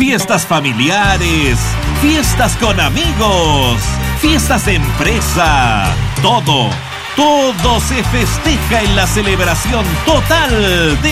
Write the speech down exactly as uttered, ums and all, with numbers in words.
fiestas familiares, fiestas con amigos, fiestas de empresa, todo, todo se festeja en la celebración total de